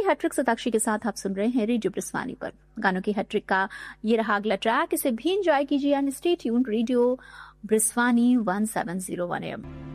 Hat trick साक्षी के साथ आप सुन रहे हैं रेडियो ब्रिस्वानी पर। गानों की हैट्रिक का ये रहा अगला ट्रैक, इसे भी एंजॉय कीजिए and stay tuned radio ब्रिस्वानी 170 AM।